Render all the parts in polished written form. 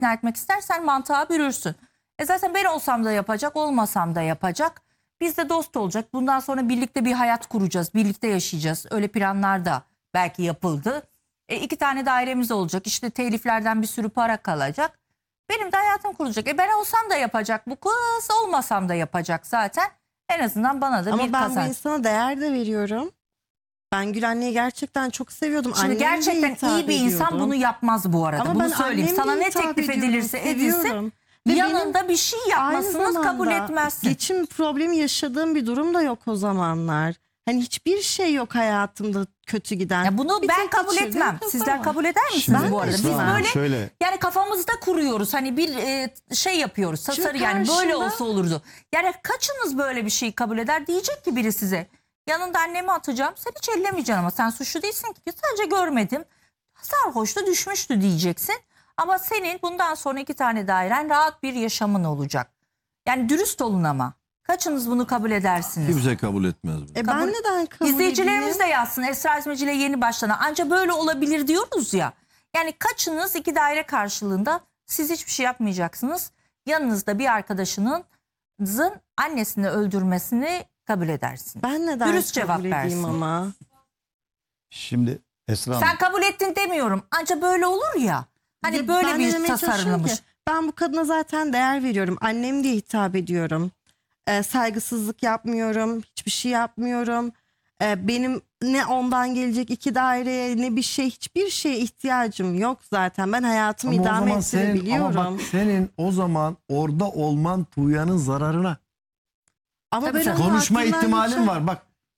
ikna etmek istersen mantığa bürürsün. Zaten ben olsam da yapacak, olmasam da yapacak. Biz de dost olacak. Bundan sonra birlikte bir hayat kuracağız. Birlikte yaşayacağız. Öyle planlar da belki yapıldı. 2 tane dairemiz olacak. İşte teliflerden bir sürü para kalacak. Benim de hayatım kurulacak. Ben olsam da yapacak bu kız, olmasam da yapacak zaten. En azından bana da Ama bir ben kazanç. bu insana değer de veriyorum. Ben Gül anneyi gerçekten çok seviyordum. Şimdi Annemle gerçekten hitap iyi bir insan ediyordum. bunu yapmaz bu arada. Ama Bunu ben söyleyeyim. annemle Sana ne hitap teklif ediyorum, edilirse edilsin seviyorum. Ve yanında bir şey yapmasınız, aynı kabul zamanda etmezsin. geçim problemi yaşadığım bir durum da yok o zamanlar. Hani hiçbir şey yok hayatımda kötü giden. Ya bunu Bir ben tek kabul geçirdiğim etmem. kafa Sizler var. kabul eder misiniz Şimdi bu arada? Biz Esra Hanım, böyle şöyle. yani kafamızda kuruyoruz. Hani bir şey yapıyoruz. Tasarı Şimdi yani böyle karşında- olsa olurdu. Yani kaçınız böyle bir şeyi kabul eder? Diyecek ki biri size. Yanında annemi atacağım. Sen hiç ellemeyeceksin ama sen suçlu değilsin ki. Sadece görmedim. Sarhoştu, düşmüştü diyeceksin. Ama senin bundan sonra 2 tane dairen, rahat bir yaşamın olacak. Yani dürüst olun ama. Kaçınız bunu kabul edersiniz? Kimse kabul etmez bunu. Ben neden kabul İzleyicilerimiz de edeyim? yazsın. Esra İzmeci ile yeni başlanan. Anca böyle olabilir diyoruz ya. Yani kaçınız 2 daire karşılığında siz hiçbir şey yapmayacaksınız. Yanınızda bir arkadaşınızın annesini öldürmesini kabul edersiniz. Ben neden Dürüst kabul cevap edeyim versin. ama? Şimdi Esra Hanım, Sen kabul ettin demiyorum. Anca böyle olur ya. Hani Ya böyle ben de bir demeye çalışıyorum tasarlamış. ki, ben bu kadına zaten değer veriyorum. Annem diye hitap ediyorum. Saygısızlık yapmıyorum. Hiçbir şey yapmıyorum. Benim ne ondan gelecek 2 daireye ne bir şey, hiçbir şeye ihtiyacım yok zaten. Ben hayatımı Ama o idame zaman senin, ama ettirebiliyorum. bak senin o zaman orada olman Tuğya'nın zararına. Ama Tabii ben sen- onun Konuşma hakkından ihtimalin geçen- var.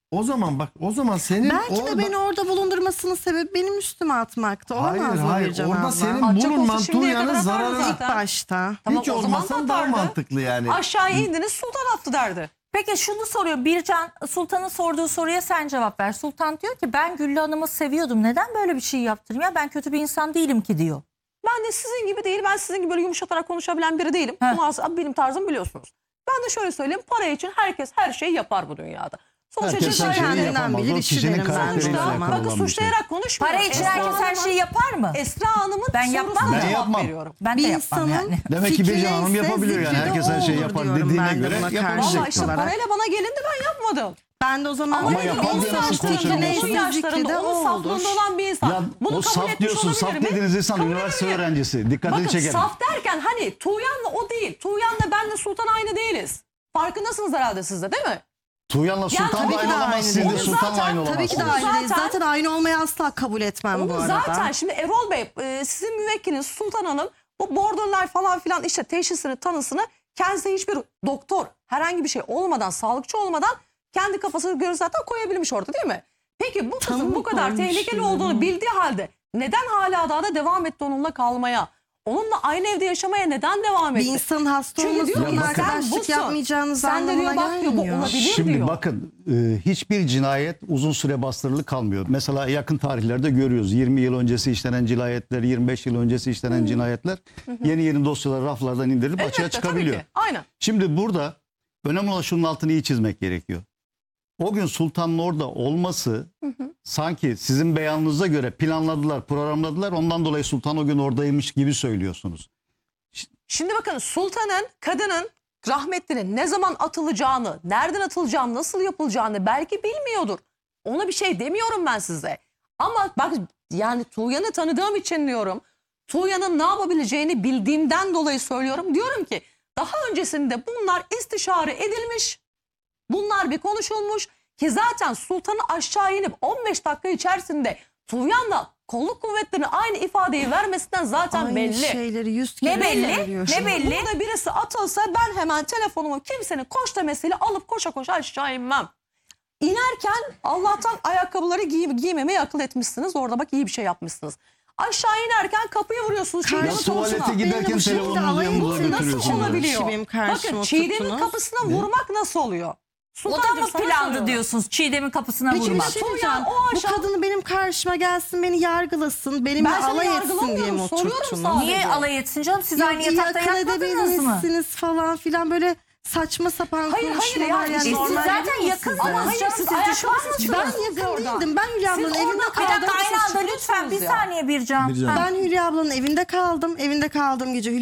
Bak o zaman senin Belki orada... de beni orada bulundurmasının sebebi benim üstüme atmaktı. Olamaz Hayır mı hayır Bircan orada abla? senin Atacak olsa bulunman şimdiye Tuğya'nın kadar atardı zararına. zaten. İlk başta. Tamam, Hiç o zaman olmasan daha atardı. mantıklı yani. Aşağıya indiniz sultan attı derdi. Peki şunu soruyor Bircan, Sultan'ın sorduğu soruya sen cevap ver. Sultan diyor ki ben Güllü Hanım'ı seviyordum. Neden böyle bir şey yaptırayım ya, ben kötü bir insan değilim ki diyor. Ben de sizin gibi değil. Ben sizin gibi böyle yumuşatarak konuşabilen biri değilim. Heh. Bunu aslında benim tarzım biliyorsunuz. Ben de şöyle söyleyeyim. Para için herkes her şeyi yapar bu dünyada. Sonuçta herkes ceza her şeyi kendinden yapamaz. bilir, O işi kişinin derim ben. karakteriyle Sonuçta, alakalı bakın olan bir şey. suçlayarak konuşmuyorum. Para için herkes her şeyi yapar mı? Esra Hanım'ın Ben sorusuna yapmam. Ben cevap yapmam. veriyorum. Ben Bir de yapmam insanın yani. Demek ki Bircan Hanım fikri yapabiliyor neyse, yani. Herkes her şeyi zikri de yapar o olur dediğine ben de göre buna yapabilecek. Valla işte olarak. parayla bana gelindi ben yapmadım. Ben de o zaman Ama yapar onun diye nasıl yaşlarında, konuşabiliyorsun? onun yaşlarında, onun saflığında olan bir insan. Ya Bunu o kabul saf etmiş diyorsun, olabilir saf mi? dediğiniz insan Kabul üniversite edebilirim. öğrencisi. Dikkatini Bakın çekerim. saf derken hani Tuğyan'la o değil. Tuğyan'la benle Sultan aynı değiliz. Farkındasınız herhalde siz de değil mi? Tuğyan'la Sultan tabii da ki de aynı olamaz, aynı siz de değil. Sultan'la Zaten- aynı olamaz. Tabii ki de Onu aynı değil. zaten- Zaten aynı olmayı asla kabul etmem bu Onu arada. zaten şimdi Erol Bey sizin müvekkiliniz Sultan Hanım bu borderline falan filan işte teşhisini tanısını kendisi hiçbir doktor herhangi bir şey olmadan sağlıkçı olmadan kendi kafasına göre zaten koyabilmiş orada değil mi? Peki bu kızın Tanım bu kadar koymuş tehlikeli yani. olduğunu bildiği halde neden hala daha da devam etti onunla kalmaya? Onunla aynı evde yaşamaya neden devam etti? Bir insanın hasta Çünkü diyor olmasının ki sen arkadaşlık busun. yapmayacağınız Sen de diyor anlamına bak diyor bu gelmiyor. olabilir Şimdi diyor. bakın hiçbir cinayet uzun süre bastırılı kalmıyor. Mesela yakın tarihlerde görüyoruz. 20 yıl öncesi işlenen cinayetler, 25 yıl öncesi işlenen cinayetler yeni dosyalar raflardan indirilip açığa Elbette, çıkabiliyor. tabii ki. Aynen. Şimdi burada önemli olan şunun altını iyi çizmek gerekiyor. O gün Sultan'ın orada olması sanki sizin beyanınıza göre planladılar, programladılar. Ondan dolayı Sultan o gün oradaymış gibi söylüyorsunuz. Şimdi bakın sultanın, kadının, rahmetlinin ne zaman atılacağını, nereden atılacağını, nasıl yapılacağını belki bilmiyordur. Ona bir şey demiyorum ben size. Ama bak yani Tuğyan'ı tanıdığım için diyorum. Tuğyan'ın ne yapabileceğini bildiğimden dolayı söylüyorum. Diyorum ki daha öncesinde bunlar istişare edilmiş. Bunlar bir konuşulmuş ki zaten sultanı aşağı inip 15 dakika içerisinde Tuğyan'la kolluk kuvvetlerine aynı ifadeyi vermesinden zaten Aynı belli. şeyleri 100 Ne kere belli? söylüyor. Ne belli? Burada birisi atılsa ben hemen telefonumu kimsenin koş demesiyle alıp koşa koşa aşağı inmem. İnerken Allah'tan ayakkabıları giymemeyi akıl etmişsiniz. Orada bak iyi bir şey yapmışsınız. Aşağı inerken kapıya vuruyorsunuz. Karşı- Çiğdem'in Tuvalete kapısına. giderken Beni bu şekilde telefonunuzu alay yanınıza etsin, nasıl götürüyorsunuz. olabiliyor? Benim karşıma Bakın Çiğdem'in tuttunuz. kapısına vurmak nasıl oluyor? O da Sultancığım mı sana plandı soruyorum. diyorsunuz Çiğdem'in kapısına Peki bir vurmak? şey Tuğyan, diyeceğim. o Bu aşağı- kadını benim karşıma gelsin, beni yargılasın, benimle Ben seni alay etsin diye mi yargılamıyorum, soruyorum oturttunuz? sadece. Niye alay etsin canım? Siz aynı Yok, yatakta yakın yatmadınız mı? edebilmişsiniz falan filan böyle saçma sapan Hayır, konuşmalar. ya, yani siz normal zaten değil mi yakınsınız. size? Ama hayır, siz Ayak düşman var mısınız? mısınız? Ben Siz yakın oradan. değildim. Ben Hülya Siz ablanın oradan evinde Bir dakika kaldım. aynı anda lütfen bir ya. saniye Bircan. Bircan. Ha. Ben Hülya ablanın evinde kaldım. Evinde kaldığım gece